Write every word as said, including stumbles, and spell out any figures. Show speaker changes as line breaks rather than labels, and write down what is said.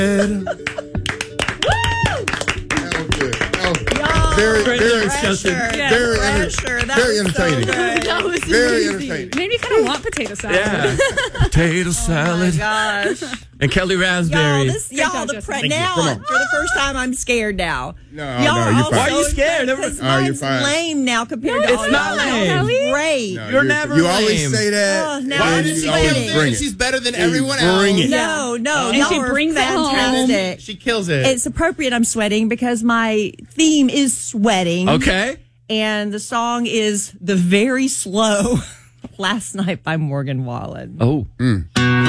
Very, very,
pressure.
very,
Yeah.
very,
Pressure. That
very
was
entertaining.
So good.
That was
Very
amazing.
entertaining.
Made me kind of want potato salad.
Yeah. Potato
Oh
salad.
my gosh.
And Kelly
Y'all,
Raspberry.
this, y'all,
job,
the
Justin.
pre-
Thank you.
now,
Come on.
for the first time, I'm scared now.
No,
Y'all
no,
are
you're
all
fine.
Why are you
so
scared?
excited 'cause
Oh, you're
mine's
fine.
lame now compared to
it's
all
not
y'all.
lame.
Y'all great.
No,
You're never
You always
lame.
say that.
Oh, now
and
I'm
you
just
always
waiting.
bring it.
She's better than
You
everyone
bring
else.
it.
No, no,
And
y'all
she
are
brings it home.
fantastic.
She kills it.
It's appropriate I'm sweating because my theme is sweating.
Okay.
And the song is The Very Slow Last Night by Morgan Wallen.
Oh.
Mm.